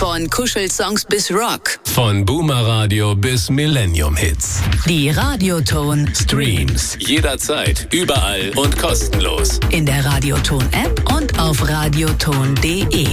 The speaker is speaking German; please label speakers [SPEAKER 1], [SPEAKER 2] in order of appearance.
[SPEAKER 1] Von Kuschelsongs bis Rock.
[SPEAKER 2] Von Boomer Radio bis Millennium Hits.
[SPEAKER 1] Die Radioton
[SPEAKER 2] Streams jederzeit, überall und kostenlos.
[SPEAKER 1] In der Radioton App und auf radioton.de.